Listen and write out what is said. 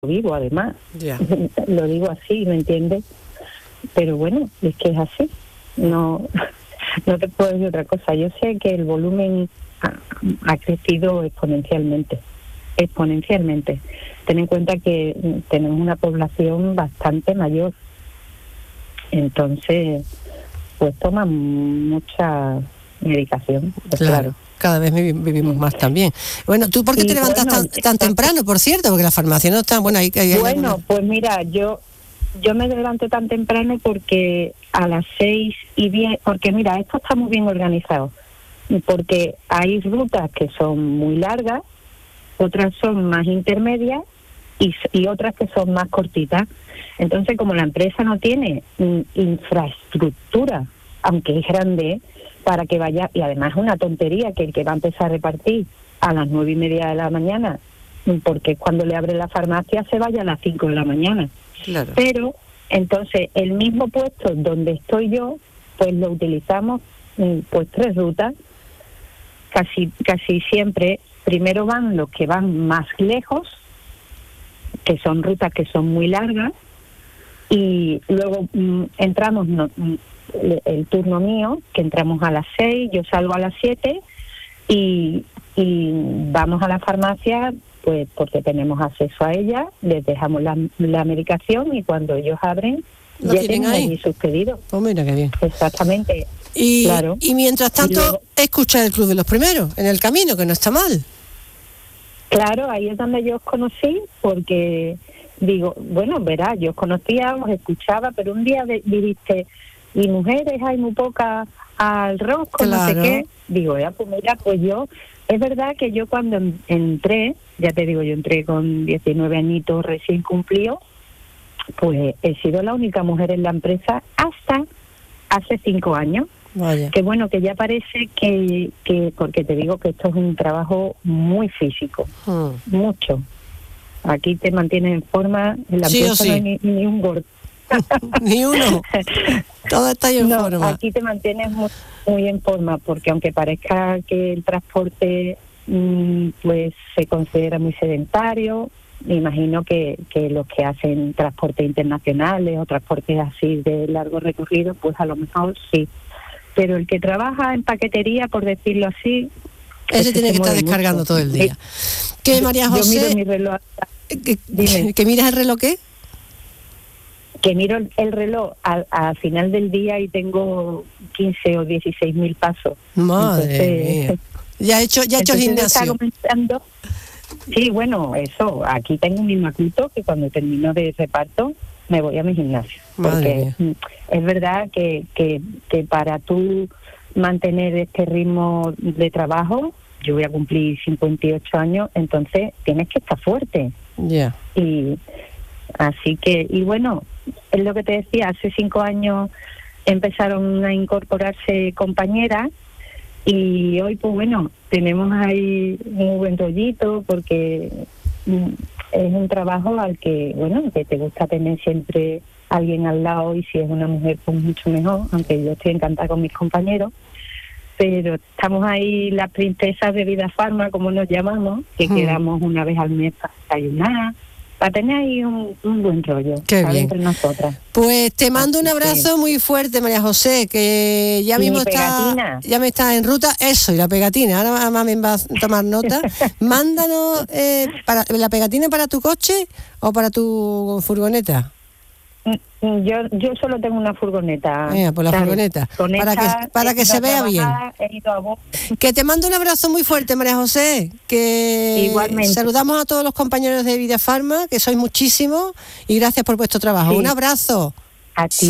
vivo además. Ya. Lo digo así, ¿me entiendes? Pero bueno, es que es así. No te puedo decir otra cosa. Yo sé que el volumen ha crecido exponencialmente. Ten en cuenta que tenemos una población bastante mayor. Entonces, pues toman mucha medicación. Pues claro. Cada vez vivimos más también. Bueno, ¿tú por qué te levantas tan temprano, por cierto? Porque la farmacia no está... Bueno, Bueno, pues mira, yo me levanto tan temprano porque a las 6:10... Porque mira, esto está muy bien organizado. Porque hay rutas que son muy largas, otras son más intermedias y otras que son más cortitas. Entonces, como la empresa no tiene infraestructura, aunque es grande, para que vaya, y además es una tontería que el que va a empezar a repartir a las 9:30 de la mañana, porque cuando le abre la farmacia se vaya a las 5 de la mañana. Claro. Pero entonces el mismo puesto donde estoy yo, pues lo utilizamos, pues 3 rutas, casi siempre. Primero van los que van más lejos, que son rutas que son muy largas, y luego entramos el turno mío, que entramos a las 6, yo salgo a las 7 y vamos a la farmacia, pues porque tenemos acceso a ella, les dejamos la medicación y cuando ellos abren ya tienen ahí sus pedidos. Oh, mira qué bien. Exactamente. Y, claro. Y mientras tanto, luego, escuchar el Club de los Primeros en el camino, que no está mal. Claro, ahí es donde yo os conocí, porque digo, bueno, verás, yo os conocía, os escuchaba, pero un día dijiste, y mujeres hay muy pocas al rock, claro. No sé qué. Digo, pues mira, pues yo, es verdad que yo cuando entré, ya te digo, yo entré con 19 añitos recién cumplidos, pues he sido la única mujer en la empresa hasta hace 5 años. Vaya. Que bueno, que ya parece que porque te digo que esto es un trabajo muy físico, mucho. Aquí te mantienes en forma, en la empresa no hay ni un gordo. Ni uno. Todo está en forma. Aquí te mantienes muy en forma, porque aunque parezca que el transporte pues se considera muy sedentario, me imagino que los que hacen transportes internacionales o transportes así de largo recorrido, pues a lo mejor sí. Pero el que trabaja en paquetería, por decirlo así, ese tiene que estar descargando mucho todo el día. ¿Qué, María José? Yo miro mi reloj. ¿Que miras el reloj qué? Que miro el reloj al final del día y tengo 15 o 16.000 pasos. Madre mía. Ya he hecho gimnasio. Sí, bueno, eso. Aquí tengo un inmaculto que cuando termino de reparto me voy a mi gimnasio. Porque es verdad que para tú mantener este ritmo de trabajo, yo voy a cumplir 58 años, entonces tienes que estar fuerte. Ya. Y así que, y bueno, es lo que te decía, hace 5 años empezaron a incorporarse compañeras y hoy, pues bueno, tenemos ahí un buen rollito porque es un trabajo al que, bueno, que te gusta tener siempre alguien al lado y si es una mujer, pues mucho mejor, aunque yo estoy encantada con mis compañeros. Pero estamos ahí las princesas de Vida Farma, como nos llamamos, que quedamos una vez al mes para desayunar, para tener ahí un buen rollo. Qué bien. Entre nosotras. Pues te mando un abrazo muy fuerte, María José, que ya mismo ya me está en ruta. Eso, y la pegatina. Ahora mami va a tomar nota. Mándanos la pegatina para tu coche o para tu furgoneta. Yo solo tengo una furgoneta. Pues la furgoneta. Para que se vea bien. Que te mando un abrazo muy fuerte, María José. Que igualmente. Saludamos a todos los compañeros de Vida Farma, que sois muchísimos, y gracias por vuestro trabajo. Sí. Un abrazo. A ti.